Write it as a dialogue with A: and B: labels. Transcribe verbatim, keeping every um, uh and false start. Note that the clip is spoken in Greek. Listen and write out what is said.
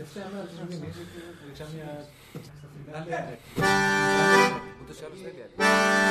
A: τελευταία μέρα της μήνης ρίξα μια... Ούτως ή άλλως δεν